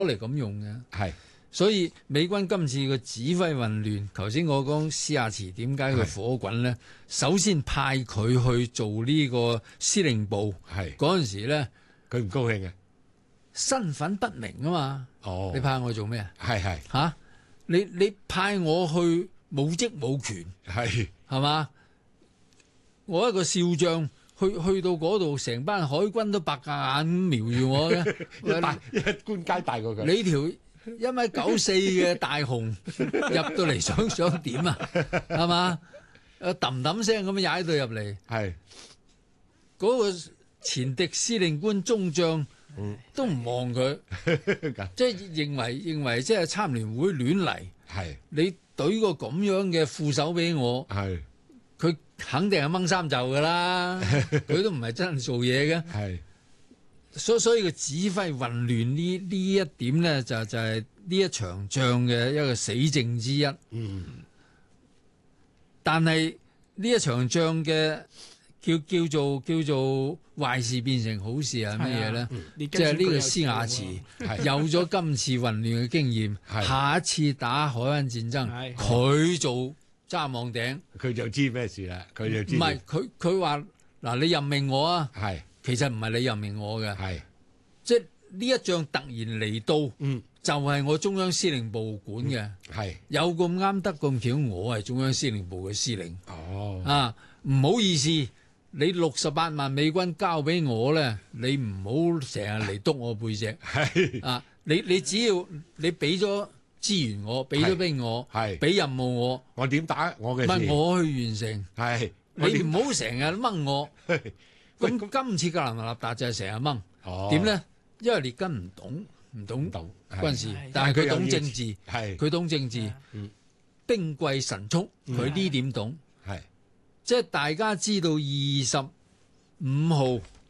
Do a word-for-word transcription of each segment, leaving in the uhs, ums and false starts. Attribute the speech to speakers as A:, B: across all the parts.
A: 嚟咁用嘅。
B: 係，
A: 所以美軍今次嘅指揮混亂，頭先我講施亞慈點解佢火滾咧？首先派佢去做呢個司令部，
B: 係
A: 嗰陣時咧，
B: 佢唔高興嘅。
A: 身份不明啊嘛。
B: 哦，
A: 你派我做咩啊？
B: 係係
A: 嚇！你你派我去冇職冇權，
B: 係
A: 係嘛？我一個少將去去到嗰度，成班海軍都白鴿眼瞄住我嘅。
B: 一大一官階大過佢。
A: 你條一米九四嘅大雄入到嚟想想點啊？係嘛？誒揼揼聲咁樣踩到入嚟，
B: 係
A: 嗰個前敵司令官中將都唔望佢，即係認為認為即係參聯會亂嚟。
B: 係
A: 你懟個咁樣嘅副手俾我，
B: 係
A: 佢肯定係掹衫袖噶啦，佢都唔係真係做嘢嘅。
B: 係
A: 所所以個指揮混亂呢呢一點咧，就就係呢一場仗嘅一個死症之一。
B: 嗯，
A: 但係呢一場仗嘅叫叫做叫做壞事變成好事係乜嘢咧？即係呢個施亞慈有咗今次混亂嘅經驗，下一次打海灣戰爭，佢做揸網頂，
B: 佢就知咩事啦。佢就知
A: 唔係佢佢話嗱，你任命我啊，
B: 係
A: 其實唔係你任命我嘅，
B: 係
A: 即係呢一仗突然嚟到，
B: 嗯，
A: 就係我中央司令部管嘅，
B: 係
A: 有咁啱得咁巧，我係中央司令部嘅司令。
B: 哦，
A: 啊，唔好意思，你六十八萬美軍交俾我咧，你唔好成日嚟督我背脊。
B: 係
A: 啊，你你只要你俾咗資源我，俾咗兵我，
B: 係
A: 俾任務我，
B: 我點打我嘅
A: 唔
B: 事？
A: 係我去完成。
B: 係
A: 你唔好成日掹我。
B: 喂
A: 咁今次格蘭納達就係成日掹。
B: 哦，
A: 點咧？因為列根唔懂唔懂
B: 懂
A: 軍事
B: 係，
A: 但係佢懂政治，
B: 係
A: 佢懂政治，
B: 嗯
A: 兵貴神速，佢呢點懂？
B: 係
A: 即係大家知道二十五號，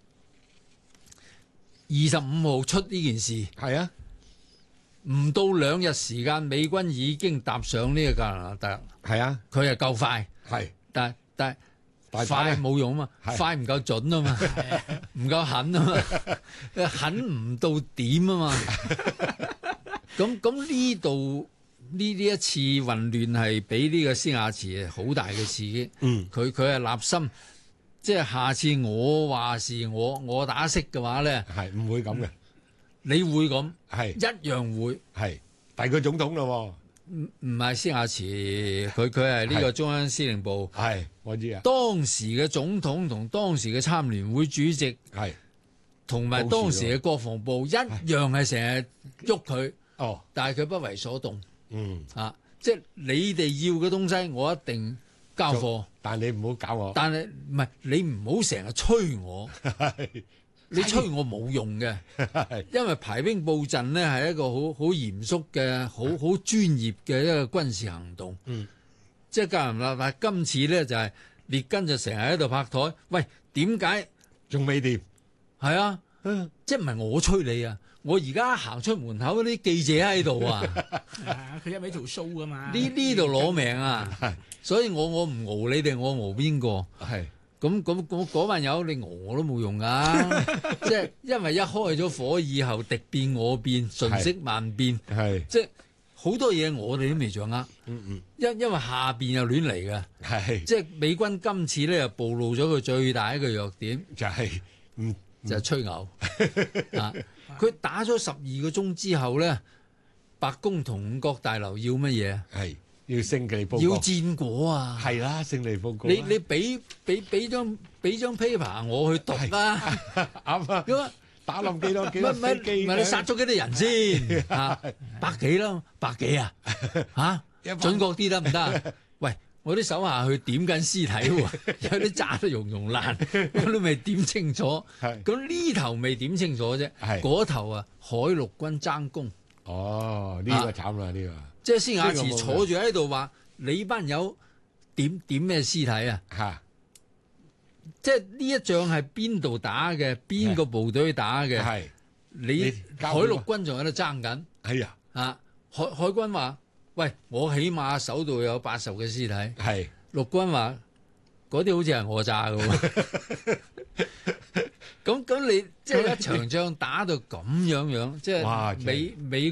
A: 二十五號出呢件事，
B: 係啊，
A: 唔到兩日時間，美軍已經踏上呢個格蘭納達，
B: 係啊，
A: 佢係夠快，
B: 係，
A: 但但
B: 但係
A: 快冇用啊嘛，
B: 係
A: 快唔夠準啊嘛，唔夠狠啊嘛，狠唔到點啊嘛，咁咁呢度呢呢一次混亂係俾呢個施亞慈好大嘅刺激，
B: 嗯，
A: 佢佢係立心，即係下次我話是我我打識嘅話咧，
B: 係唔會咁嘅，
A: 你會咁，
B: 係
A: 一樣會，
B: 係，但係佢總統咯
A: 唔唔係施亞慈，佢佢係呢個中央司令部，
B: 喎，係我知啊，
A: 當時嘅總統同當時嘅參聯會主席。
B: 係
A: 同埋當時嘅國防部一樣係成日喐佢，
B: 哦，
A: 但係佢不為所動
B: 嗯，
A: 啊！即係你哋要嘅東西，我一定交貨，
B: 但係你唔好搞我，
A: 但係唔係你唔好成日催我，
B: 係
A: 你催我冇用嘅，
B: 係
A: 因為排兵布陣呢係一個好好嚴肅嘅、好好專業嘅一個軍事行動。
B: 嗯，
A: 即係格蘭納達今次咧就係列根就成日喺度拍台，喂，點解？
B: 仲未掂，
A: 係啊，即係唔係我催你啊？我而家行出門口嗰啲記者喺度啊，
C: 佢一味條須噶嘛。
A: 呢呢度攞命啊！所以我我唔熬你哋，我熬邊個？
B: 係
A: 咁咁咁嗰班友你熬我都冇用噶，即係因為一開咗火以後，敵變我變，瞬息萬變，
B: 係
A: 即係好多嘢我哋都未掌握。
B: 嗯嗯，
A: 因因為下邊又亂嚟嘅，
B: 係
A: 即係美軍今次咧又暴露咗佢最大一個弱點，
B: 就係唔
A: 就係吹牛啊！佢打咗十二個鐘之後咧，白宮同五角大樓要乜嘢？
B: 係要勝利報告，
A: 要戰果啊！
B: 係啦，勝利報告，
A: 你你俾俾俾張俾張 paper 我去讀啦，
B: 啱啊！
A: 咁啊
B: 打冧幾多幾
A: 唔係唔
B: 多飛機？
A: 係唔係你殺咗幾多人先啊？百幾啦，百幾啊嚇！準確啲得唔得啊？喂！我啲手下去點緊屍體喎，有啲炸得溶溶爛，我都未點清楚。咁呢頭未點清楚啫，嗰頭啊海陸軍爭功。
B: 哦，呢個慘啦，呢個。
A: 即係施亞慈坐住喺度話：你班友點點咩屍體啊？
B: 嚇！
A: 即係呢一仗係邊度打嘅？邊個部隊打嘅？
B: 係
A: 你海陸軍仲喺度爭緊。
B: 係呀，
A: 啊海海軍話。喂，我起碼手度有八十嘅屍體。
B: 係
A: 陸軍話嗰啲好似係我炸嘅喎。 咁咁你即係一場仗打到咁樣樣，即
B: 哇
A: 係美美